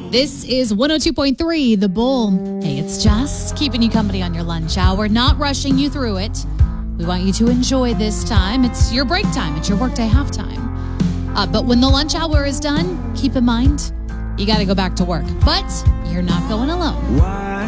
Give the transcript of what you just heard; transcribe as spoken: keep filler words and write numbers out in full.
This is one oh two point three, The Bull. Hey, it's just keeping you company on your lunch hour, not rushing you through it. We want you to enjoy this time. It's your break time. It's your workday halftime. Uh, but when the lunch hour is done, keep in mind, you got to go back to work. But you're not going alone. Why